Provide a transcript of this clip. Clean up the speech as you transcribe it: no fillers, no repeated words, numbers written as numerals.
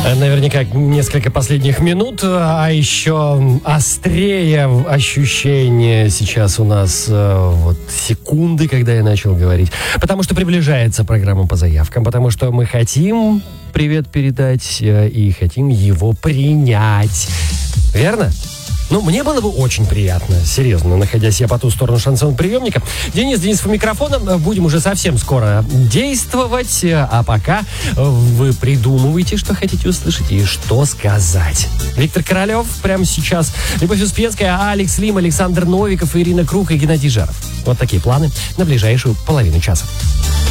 Наверняка несколько последних минут, а еще острее ощущение сейчас у нас вот секунды, когда я начал говорить. Потому что приближается программа по заявкам, потому что мы хотим привет передать и хотим его принять. Верно? Ну, мне было бы очень приятно, серьезно, находясь я по ту сторону шансон-приемника. Денис у микрофона. Будем уже совсем скоро действовать. А пока вы придумываете, что хотите услышать и что сказать. Виктор Королев прямо сейчас. Любовь Успенская, Алекс Лим, Александр Новиков, Ирина Круг и Геннадий Жаров. Вот такие планы на ближайшую половину часа.